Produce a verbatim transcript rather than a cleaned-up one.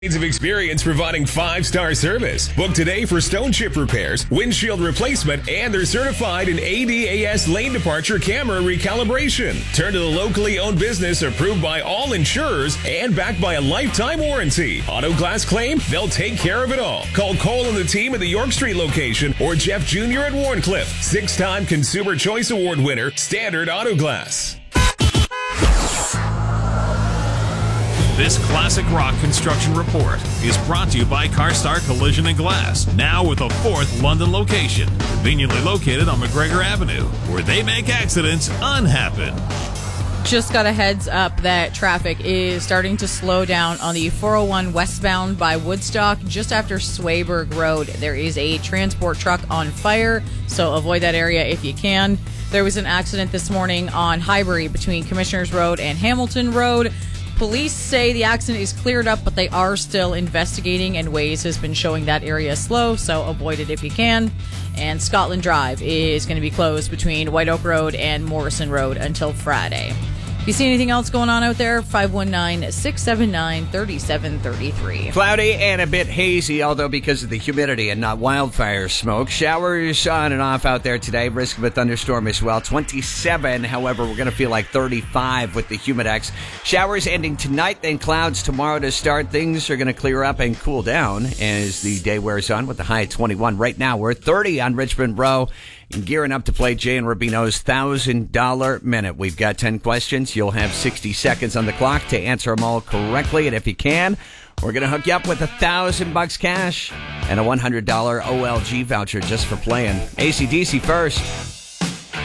Of experience providing five-star service. Book today for stone chip repairs, windshield replacement, and they're certified in A D A S lane departure camera recalibration. Turn to the locally owned business approved by all insurers and backed by a lifetime warranty. Auto glass claim? They'll take care of it all. Call Cole and the team at the York Street location or Jeff Junior at Warncliffe. Six-time Consumer Choice Award winner, Standard Auto Glass. This classic rock construction report is brought to you by CarStar Collision and Glass, now with a fourth London location, conveniently located on McGregor Avenue, where they make accidents unhappen. Just got a heads up that traffic is starting to slow down on the four oh one westbound by Woodstock, just after Swayburg Road. There is a transport truck on fire, so avoid that area if you can. There was an accident this morning on Highbury between Commissioners Road and Hamilton Road. Police say the accident is cleared up, but they are still investigating, and Waze has been showing that area slow, so avoid it if you can. And Scotland Drive is going to be closed between White Oak Road and Morrison Road until Friday. If you see anything else going on out there, five one nine, six seven nine, three seven three three. Cloudy and a bit hazy, although because of the humidity and not wildfire smoke. Showers on and off out there today. Risk of a thunderstorm as well. twenty-seven, however, we're going to feel like thirty-five with the Humidex. Showers ending tonight, then clouds tomorrow to start. Things are going to clear up and cool down as the day wears on with the high at twenty-one. Right now, we're at thirty on Richmond Row. And gearing up to play Jay and Rubino's one thousand dollars Minute. We've got ten questions. You'll have sixty seconds on the clock to answer them all correctly. And if you can, we're going to hook you up with a thousand bucks cash and a one hundred dollars O L G voucher just for playing. A C D C first.